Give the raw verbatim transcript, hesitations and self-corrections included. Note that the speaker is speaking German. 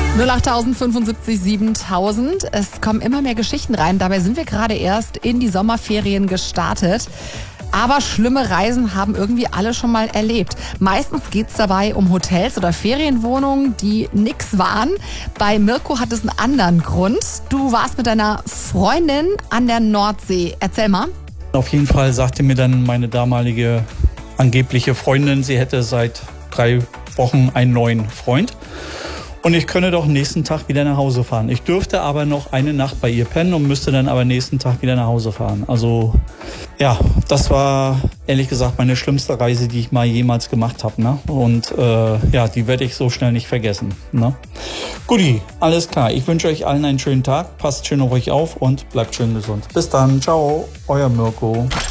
null acht fünfundsiebzig siebentausend. Es kommen immer mehr Geschichten rein. Dabei sind wir gerade erst in die Sommerferien gestartet. Aber schlimme Reisen haben irgendwie alle schon mal erlebt. Meistens geht's dabei um Hotels oder Ferienwohnungen, die nix waren. Bei Mirko hat es einen anderen Grund. Du warst mit deiner Freundin an der Nordsee. Erzähl mal. Auf jeden Fall sagte mir dann meine damalige angebliche Freundin, sie hätte seit drei Wochen einen neuen Freund. Und ich könne doch nächsten Tag wieder nach Hause fahren. Ich dürfte aber noch eine Nacht bei ihr pennen und müsste dann aber nächsten Tag wieder nach Hause fahren. Also ja, das war ehrlich gesagt meine schlimmste Reise, die ich mal jemals gemacht habe. Ne? Und äh, ja, die werde ich so schnell nicht vergessen. Ne? Guti, alles klar. Ich wünsche euch allen einen schönen Tag. Passt schön auf euch auf und bleibt schön gesund. Bis dann. Ciao, euer Mirko.